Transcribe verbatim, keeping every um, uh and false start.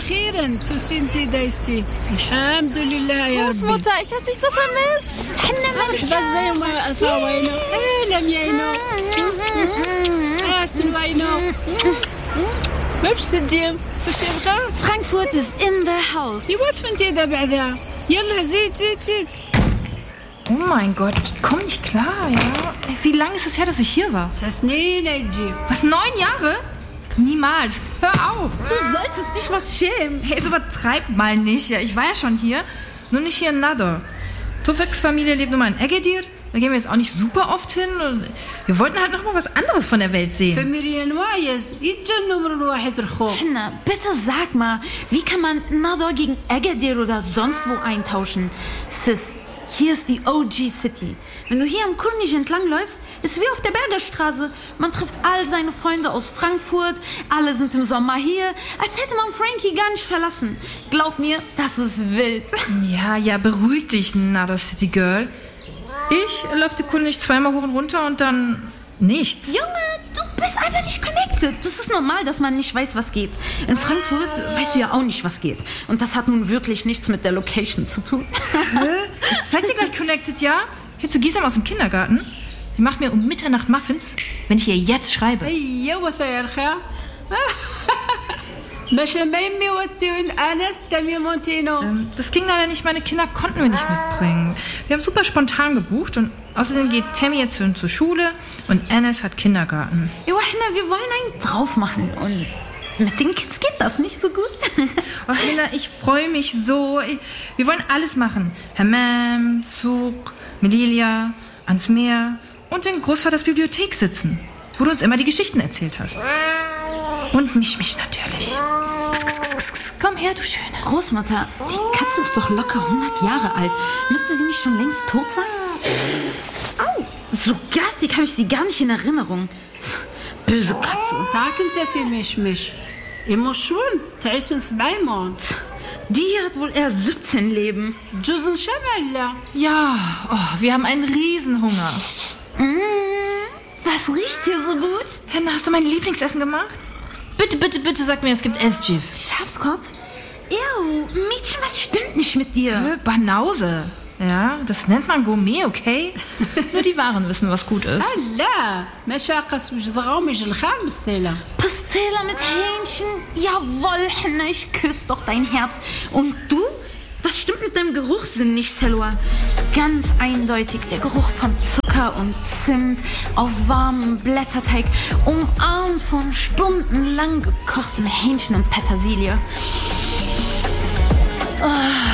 أخيرا تسنتي دايسي الحمد لله يا ربي. Großmutter, ich hab dich so vermisst. بس زي ما أثاوينو إيه لم يينو آسن وينو ما باش تديم فاش يبغى. Frankfurt is in the house. يوات فنتي دا بعدها يلا زيد زيد زيد. Oh mein Gott, ich komme nicht klar, ja. Wie lange ist es her, dass ich hier war? سنين يجي. Was, neun Jahre? Niemals. Hör auf. Du solltest dich was schämen. Hey, so übertreib mal nicht. Ja, ich war ja schon hier, nur nicht hier in Nador. Tufeks Familie lebt nun mal in Agadir. Da gehen wir jetzt auch nicht super oft hin. Und wir wollten halt noch mal was anderes von der Welt sehen. فمريان وايز يتجنوا من الواحد رخوم. Hanna, bitte sag mal, wie kann man Nador gegen Agadir oder sonst wo eintauschen? Sis, hier ist die O G City. Wenn du hier am Kurnisch entlang läufst, ist wie auf der Bergerstraße. Man trifft all seine Freunde aus Frankfurt, alle sind im Sommer hier, als hätte man Frankie gar nicht verlassen. Glaub mir, das ist wild. Ja, ja, beruhig dich, Nador City Girl. Ich laufe die Kunde nicht zweimal hoch und runter und dann nichts. Junge, du bist einfach nicht connected. Das ist normal, dass man nicht weiß, was geht. In Frankfurt weißt du ja auch nicht, was geht. Und das hat nun wirklich nichts mit der Location zu tun. Ich zeig dir gleich Connected, ja? Hier zu Gisam aus dem Kindergarten. Die macht mir um Mitternacht Muffins, wenn ich ihr jetzt schreibe. أيوة يا رخا مش ميمي وتيون أنس تمي مونتينو. Ähm, das ging leider nicht, meine Kinder konnten wir nicht mitbringen. Wir haben super spontan gebucht und außerdem geht Tammy jetzt zur Schule und Anas hat Kindergarten. Johanna, wir wollen einen drauf machen und mit den Kids geht das nicht so gut. Ach, Lena, ich freue mich so. Wir wollen alles machen. Hammam, Zug, Melilia, ans Meer und in Großvaters Bibliothek sitzen, wo du uns immer die Geschichten erzählt hast. Und mich, mich natürlich. Komm her, du Schöne. Großmutter, die Katze ist doch locker hundert Jahre alt. Müsste sie nicht schon längst tot sein? Au, so garstig habe ich sie gar nicht in Erinnerung. Böse Katze. تاك انت سي مش مش يمشون تعيشن سبع مون. Die hat wohl eher siebzehn Leben. جوزن شمال. Ja, oh, wir haben einen Riesenhunger. Mmh, was riecht hier so gut? Henna, hast du mein Lieblingsessen gemacht? Bitte, bitte, bitte sag mir, es gibt Esjif. Schafskopf? Ew, Mädchen, was stimmt nicht mit dir? Äh, Banause. Ja, das nennt man Gourmet, okay? Nur die Wahren wissen, was gut ist. لا مشاقص وجدغاو مش الخامس تيلا. Pastela mit Hähnchen? Jawohl, Henna, ich küsse doch dein Herz. Und du? Was stimmt mit deinem Geruchssinn nicht, Selwa? Ganz eindeutig der Geruch von Zucker und Zimt auf warmem Blätterteig, umarmt von stundenlang gekochtem Hähnchen und Petersilie. Oh.